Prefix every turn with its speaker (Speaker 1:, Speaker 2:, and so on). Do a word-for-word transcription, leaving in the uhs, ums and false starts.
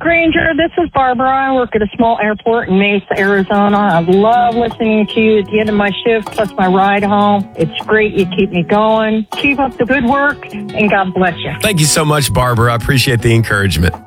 Speaker 1: Granger. This is Barbara. I work at a small airport in Mesa, Arizona. I love listening to you at the end of my shift, plus my ride home. It's great. You keep me going. Keep up the good work, and God bless you.
Speaker 2: Thank you so much, Barbara. I appreciate the encouragement.